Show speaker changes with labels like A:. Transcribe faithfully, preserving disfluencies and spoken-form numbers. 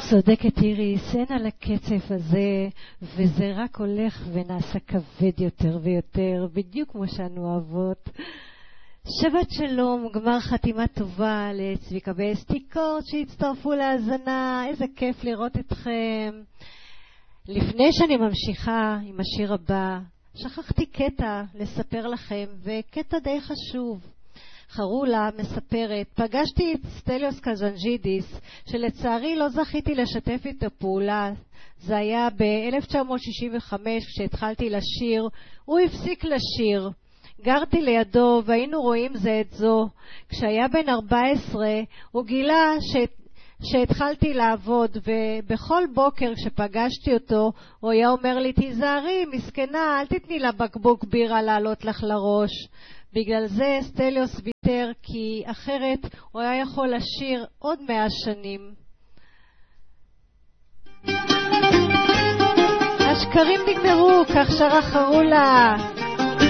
A: צודקת איריס, אין על הקצב הזה, וזה רק הולך ונעשה כבד יותר ויותר, בדיוק כמו שאנו אוהבות. שבת שלום, גמר חתימה טובה לצביקה באסטיקורט שהצטרפו להאזנה, איזה כיף לראות אתכם. לפני שאני ממשיכה עם השיר הבא, שכחתי קטע לספר לכם, וקטע די חשוב. חרולה מספרת, פגשתי את סטליוס קזנג'ידיס, שלצערי לא זכיתי לשתף איתו פעולה. זה היה ב-אלף תשע מאות שישים וחמש כשהתחלתי לשיר, הוא הפסיק לשיר. גרתי לידו והיינו רואים זה את זו. כשהיה בן ארבע עשרה הוא גילה ש... שהתחלתי לעבוד, ובכל בוקר כשפגשתי אותו הוא היה אומר לי, תיזהרי מסכנה, אל תתני לה בקבוק בירה לעלות לך לראש. בגלל זה סטליוס ויתר, כי אחרת הוא היה יכול לשיר עוד מאה שנים. השקרים נגמרו, כך שרה חרולה.